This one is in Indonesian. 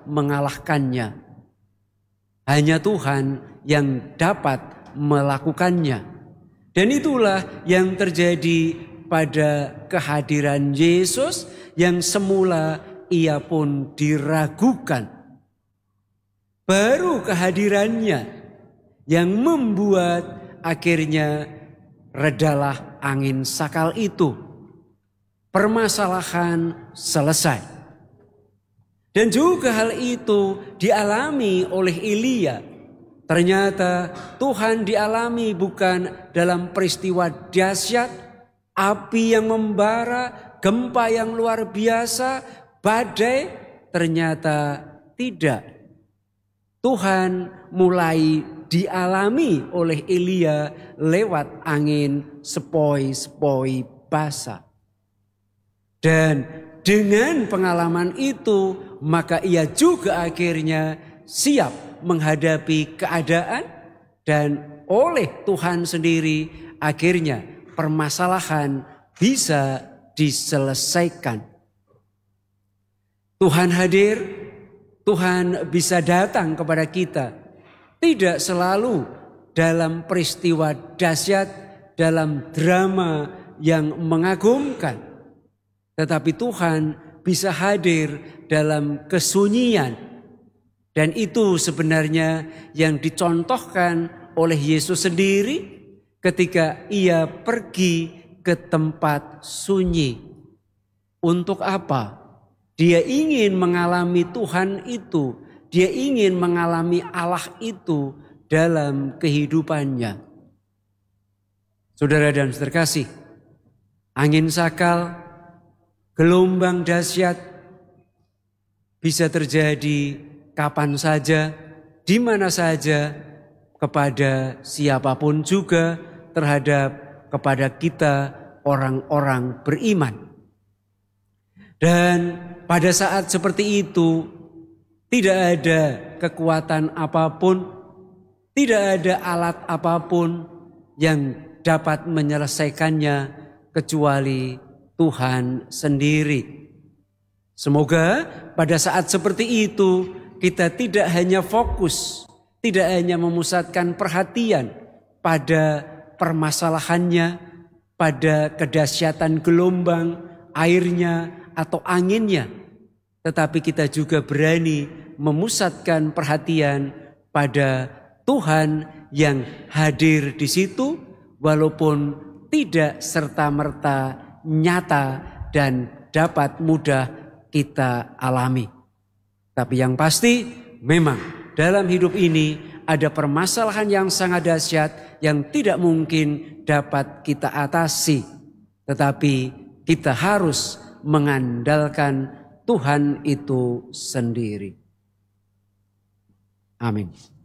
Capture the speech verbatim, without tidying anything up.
mengalahkannya. Hanya Tuhan yang dapat melakukannya. Dan itulah yang terjadi pada kehadiran Yesus yang semula ia pun diragukan. Baru kehadirannya yang membuat akhirnya redalah angin sakal itu. Permasalahan selesai. Dan juga hal itu dialami oleh Elia. Ternyata Tuhan dialami bukan dalam peristiwa dahsyat, api yang membara, gempa yang luar biasa, badai, ternyata tidak. Tuhan mulai dialami oleh Elia lewat angin sepoi-sepoi basah. Dan dengan pengalaman itu maka ia juga akhirnya siap menghadapi keadaan dan oleh Tuhan sendiri akhirnya permasalahan bisa diselesaikan. Tuhan hadir, Tuhan bisa datang kepada kita. Tidak selalu dalam peristiwa dahsyat, dalam drama yang mengagumkan. Tetapi Tuhan bisa hadir dalam kesunyian. Dan itu sebenarnya yang dicontohkan oleh Yesus sendiri ketika ia pergi ke tempat sunyi. Untuk apa? Dia ingin mengalami Tuhan itu. Dia ingin mengalami Allah itu dalam kehidupannya. Saudara dan saudara kasih, angin sakal, gelombang dahsyat bisa terjadi kapan saja, di mana saja, kepada siapapun juga, terhadap kepada kita orang-orang beriman. Dan pada saat seperti itu tidak ada kekuatan apapun, tidak ada alat apapun yang dapat menyelesaikannya kecuali Tuhan sendiri. Semoga pada saat seperti itu kita tidak hanya fokus, tidak hanya memusatkan perhatian pada permasalahannya, pada kedahsyatan gelombang, airnya atau anginnya. Tetapi kita juga berani memusatkan perhatian pada Tuhan yang hadir di situ walaupun tidak serta-merta nyata dan dapat mudah kita alami. Tapi yang pasti memang dalam hidup ini ada permasalahan yang sangat dahsyat yang tidak mungkin dapat kita atasi. Tetapi kita harus mengandalkan Tuhan itu sendiri. Amin.